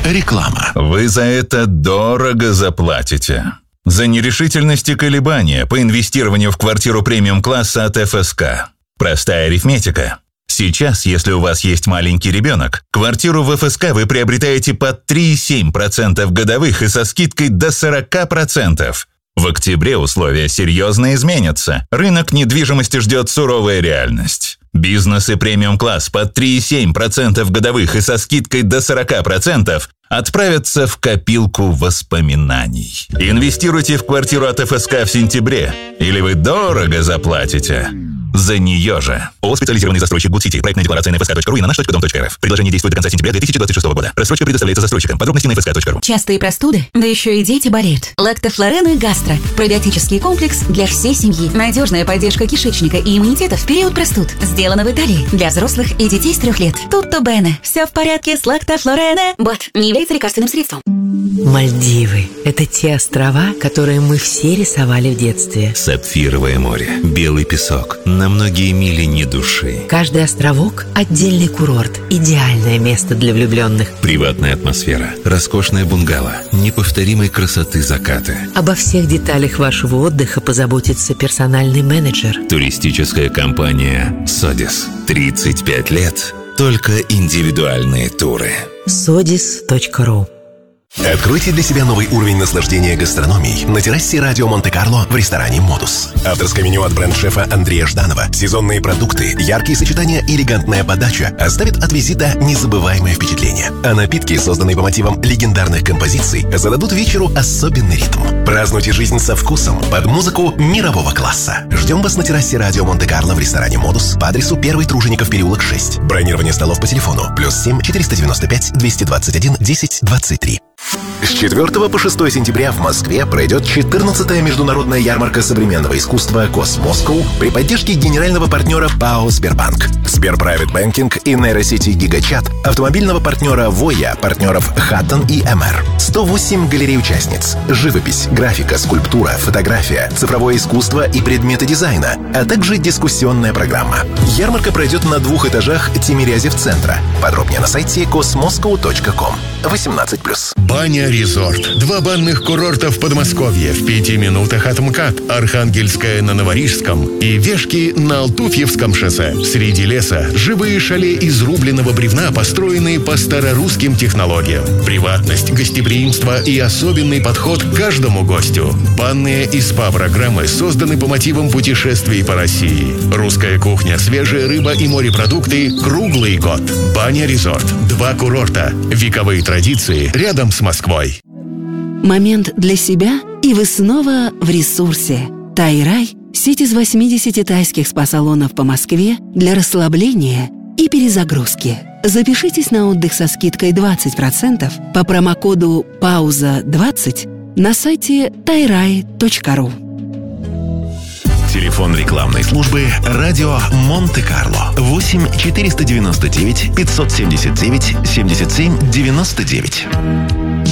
Реклама. Вы за это дорого заплатите. За нерешительность и колебания по инвестированию в квартиру премиум-класса от ФСК. Простая арифметика. Сейчас, если у вас есть маленький ребенок, квартиру в ФСК вы приобретаете под 3,7% годовых и со скидкой до 40%. В октябре условия серьезно изменятся. Рынок недвижимости ждет суровая реальность. Бизнес и премиум-класс под 3,7% годовых и со скидкой до 40% отправятся в копилку воспоминаний. Инвестируйте в квартиру от ФСК в сентябре, или вы дорого заплатите за нее же. ООО «Специализированный застройщик Good City». Проектная декларация на fsk.ru и на наш.дом.рф. Предложение действует до конца сентября 2026 года. Рассрочка предоставляется застройщикам. Подробности на fsk.ru. Частые простуды? Да еще и дети болеют. Лактофлорен и гастро. Пробиотический комплекс для всей семьи. Надежная поддержка кишечника и иммунитета в период простуд. Сделано в Италии. Для взрослых и детей с 3 лет. Tutto bene. Все в порядке с лактофлорене. Бот не является лекарственным средством. Мальдивы – это те острова, которые мы все рисовали в детстве. Сапфировое море, белый песок, на многие мили ни души. Каждый островок – отдельный курорт, идеальное место для влюбленных. Приватная атмосфера, роскошная бунгало, неповторимой красоты закаты. Обо всех деталях вашего отдыха позаботится персональный менеджер. Туристическая компания «Содис». 35 лет. Только индивидуальные туры. sodis.ru. Откройте для себя новый уровень наслаждения гастрономией на террасе «Радио Монте-Карло» в ресторане «Модус». Авторское меню от бренд-шефа Андрея Жданова, сезонные продукты, яркие сочетания и элегантная подача оставят от визита незабываемое впечатление. А напитки, созданные по мотивам легендарных композиций, зададут вечеру особенный ритм. Празднуйте жизнь со вкусом под музыку мирового класса. Ждем вас на террасе «Радио Монте-Карло» в ресторане «Модус» по адресу 1 Тружеников переулок 6. Бронирование столов по телефону +7 495 221 10 23. С 4 по 6 сентября в Москве пройдет 14-я международная ярмарка современного искусства «Космоскоу» при поддержке генерального партнера ПАО «Сбербанк», Сберпрайвет Бэнкинг и нейросети «Гигачат», автомобильного партнера «Воя», партнеров «Хаттон» и «МР». 108 галерей-участниц, живопись, графика, скульптура, фотография, цифровое искусство и предметы дизайна, а также дискуссионная программа. Ярмарка пройдет на 2 этажах Тимирязев-центра. Подробнее на сайте cosmoscow.com. 18+. Баня-резорт. 2 банных курорта в Подмосковье в 5 минутах от МКАД, Архангельская на Новорижском и Вешки на Алтуфьевском шоссе. Среди леса живые шале из рубленого бревна, построенные по старорусским технологиям. Приватность, гостеприимство и особенный подход к каждому гостю. Банные и СПА-программы созданы по мотивам путешествий по России. Русская кухня, свежая рыба и морепродукты круглый год. Баня-резорт. 2 курорта. Вековые традиции рядом с Москвой. Момент для себя, и вы снова в ресурсе. Тайрай – сеть из 80 тайских спа-салонов по Москве для расслабления и перезагрузки. Запишитесь на отдых со скидкой 20% по промокоду «Пауза20» на сайте tayrai.ru. Телефон рекламной службы «Радио Монте-Карло» 8 499 579 77 99.